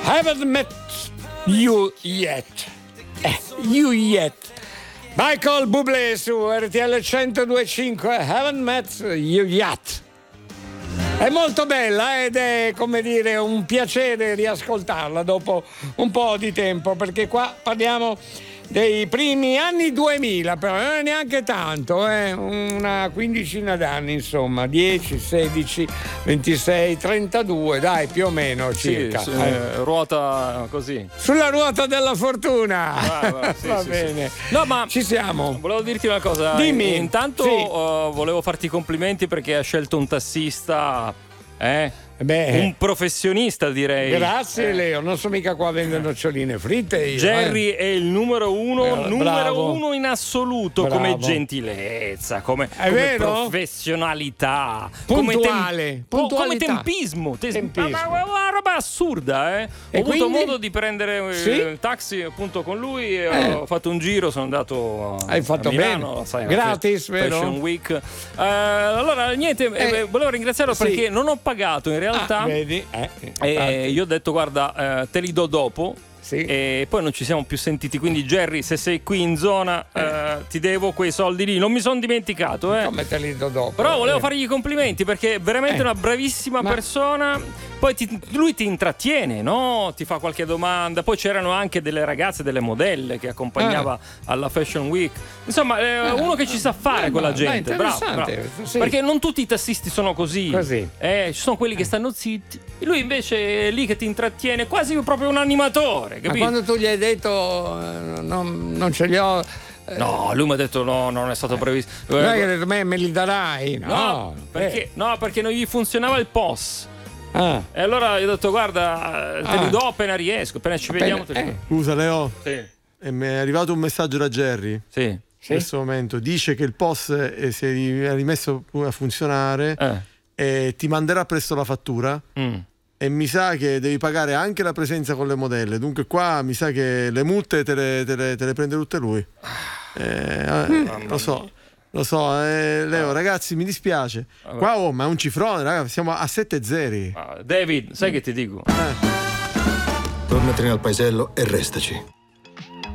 Haven't met you yet. You yet. Michael Bublé su RTL 102.5. Haven't met you yet. È molto bella ed è, come dire, un piacere riascoltarla dopo un po' di tempo, perché qua parliamo dei primi anni 2000, però non è neanche tanto, una quindicina d'anni, insomma, 10, 16, 26, 32, dai, più o meno circa. Sì, ruota così. Sulla ruota della fortuna. Sì, Va sì, bene. Sì. No, ma ci siamo. Volevo dirti una cosa. Dimmi. Intanto sì. Volevo farti i complimenti perché hai scelto un tassista. Beh, un professionista, direi. Grazie Leo, non so mica qua a vendere noccioline fritte io, Jerry è il numero uno in assoluto. Bravo. Come gentilezza, come professionalità, puntuale, come tempismo. Ma una roba assurda, Ho avuto modo di prendere il taxi appunto con lui e ho fatto un giro, sono andato Hai fatto a Milano, bene. sai, gratis, vero? Fashion Week. Allora niente, volevo ringraziarlo perché non ho pagato in realtà. Vedi? Io ho detto guarda, te li do dopo. Sì. E poi non ci siamo più sentiti, quindi Jerry, se sei qui in zona ti devo quei soldi lì, non mi sono dimenticato. Come te li do dopo? Però volevo fargli i complimenti perché è veramente una bravissima persona. Poi lui ti intrattiene, no? Ti fa qualche domanda. Poi c'erano anche delle ragazze, delle modelle che accompagnava alla Fashion Week. Insomma, uno che ci sa fare quella gente. Bravo. Sì. Perché non tutti i tassisti sono così. Ci sono quelli che stanno zitti. E lui invece è lì che ti intrattiene, quasi proprio un animatore. Capito? Ma quando tu gli hai detto non ce li ho. No, lui mi ha detto no, non è stato previsto. Lui ha detto me li darai. No, perché non gli funzionava il POS. E allora gli ho detto guarda, te li do appena riesco, appena ci vediamo te li do. Scusa Leo, sì. Mi è arrivato un messaggio da Jerry. Sì. In questo momento dice che il POS si è rimesso a funzionare e ti manderà presto la fattura. E mi sa che devi pagare anche la presenza con le modelle. Dunque qua mi sa che le multe te le prende tutte lui. Lo so, Leo, ragazzi, mi dispiace. Qua ma è un cifrone, ragazzi, siamo a 7-0. David, sai che ti dico? Tornatene al paesello e restaci.